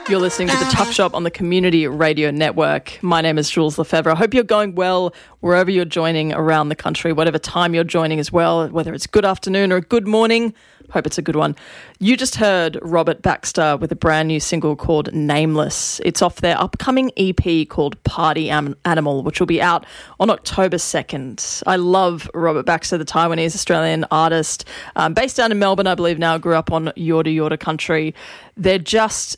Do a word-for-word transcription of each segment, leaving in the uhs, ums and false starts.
You're listening to The Tuck Shop on the Community Radio Network. My name is Jules Lefebvre. I hope you're going well wherever you're joining around the country, whatever time you're joining as well, whether it's good afternoon or good morning. Hope it's a good one. You just heard Robert Baxter with a brand new single called Nameless. It's off their upcoming E P called Party Am- Animal, which will be out on October second. I love Robert Baxter, the Taiwanese Australian artist, um, based down in Melbourne, I believe now, grew up on Yorta Yorta country. They're just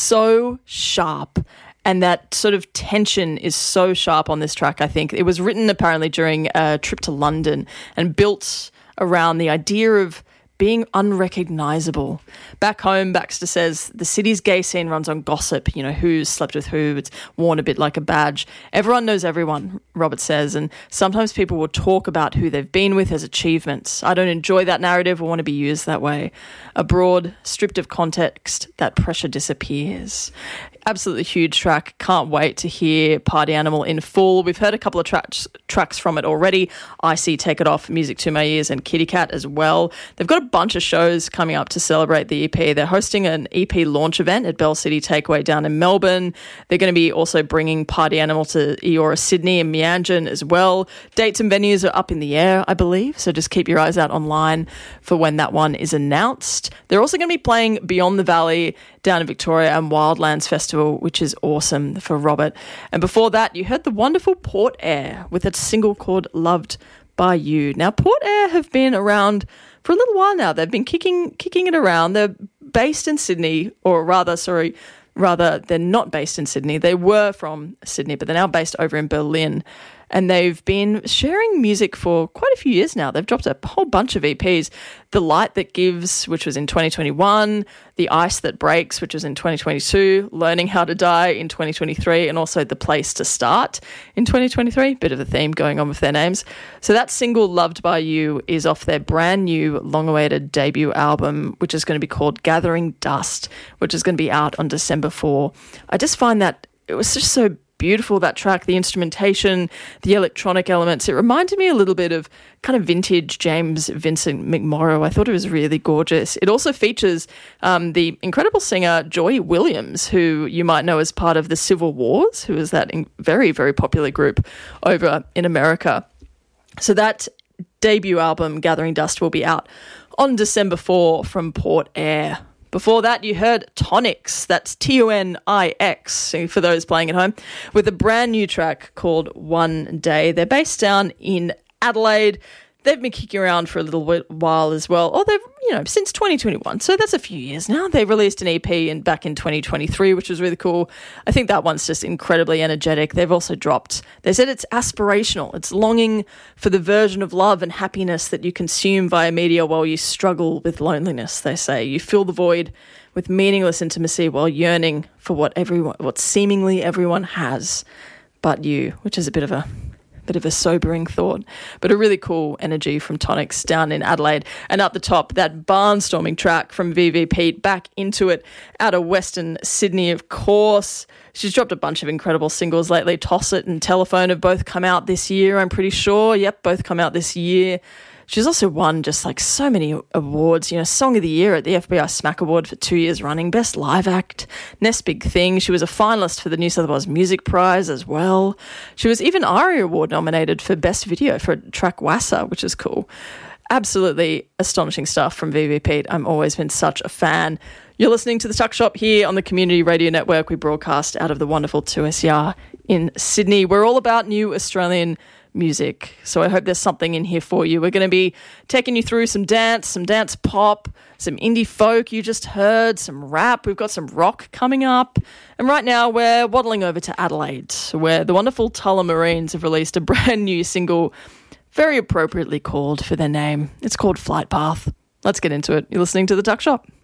so sharp, and that sort of tension is so sharp on this track. I think it was written apparently during a trip to London and built around the idea of being unrecognisable. Back home, Baxter says the city's gay scene runs on gossip, you know, who's slept with who, it's worn a bit like a badge. Everyone knows everyone, Robert says, and sometimes people will talk about who they've been with as achievements. I don't enjoy that narrative or want to be used that way. Abroad, stripped of context, that pressure disappears. Absolutely huge track. Can't wait to hear Party Animal in full. We've heard a couple of tracks tracks from it already. I See Take It Off, Music to My Ears, and Kitty Cat as well. They've got a bunch of shows coming up to celebrate the E P. They're hosting an E P launch event at Bell City Takeaway down in Melbourne. They're going to be also bringing Party Animal to Eora Sydney and Meanjin as well. Dates and venues are up in the air, I believe, so just keep your eyes out online for when that one is announced. They're also going to be playing Beyond the Valley down in Victoria and Wildlands Festival, which is awesome for Robert. And before that, you heard the wonderful Port Air with a single called Loved by You. Now, Port Air have been around for a little while now. They've been kicking kicking it around. They're based in Sydney, or rather, sorry, rather, they're not based in Sydney. They were from Sydney, but they're now based over in Berlin. And they've been sharing music for quite a few years now. They've dropped a whole bunch of E Ps. The Light That Gives, which was in twenty twenty-one, The Ice That Breaks, which was in twenty twenty-two, Learning How to Die in twenty twenty-three, and also The Place to Start in twenty twenty-three. Bit of a theme going on with their names. So that single, Loved by You, is off their brand new long-awaited debut album, which is going to be called Gathering Dust, which is going to be out on December fourth. I just find that it was just so beautiful, that track, the instrumentation, the electronic elements. It reminded me a little bit of kind of vintage James Vincent McMorrow. I thought it was really gorgeous. It also features um, the incredible singer Joy Williams, who you might know as part of the Civil Wars, who is that in- very, very popular group over in America. So that debut album, Gathering Dust, will be out on December fourth from Port Air. Before that, you heard Tonix, that's T O N I X, for those playing at home, with a brand new track called One Day. They're based down in Adelaide. They've been kicking around for a little while as well. Oh, they've, you know, since twenty twenty-one. So that's a few years now. They released an E P in, back in twenty twenty-three, which was really cool. I think that one's just incredibly energetic. They've also dropped, they said it's aspirational. It's longing for the version of love and happiness that you consume via media while you struggle with loneliness, they say. You fill the void with meaningless intimacy while yearning for what everyone, what seemingly everyone has but you, which is a bit of a Bit of a sobering thought, but a really cool energy from Tonix down in Adelaide. And up the top, that barnstorming track from V V Pete, Back Into It, out of Western Sydney, of course. She's dropped a bunch of incredible singles lately. Toss It and Telephone have both come out this year, I'm pretty sure. Yep, both come out this year. She's also won just like so many awards, you know, Song of the Year at the F B I SMAC Award for two years running, Best Live Act, Next Big Thing. She was a finalist for the New South Wales Music Prize as well. She was even ARIA Award nominated for Best Video for track Wassa, which is cool. Absolutely astonishing stuff from V V Pete. I've always been such a fan. You're listening to The Tuck Shop here on the Community Radio Network. We broadcast out of the wonderful two S E R in Sydney. We're all about new Australian music, so I hope there's something in here for you. We're going to be taking you through some dance, some dance pop, some indie folk you just heard, some rap. We've got some rock coming up, and right now we're waddling over to Adelaide, where the wonderful Tullamarines have released a brand new single, very appropriately called for their name. It's called Flight Path. Let's get into it. You're listening to The Tuck Shop.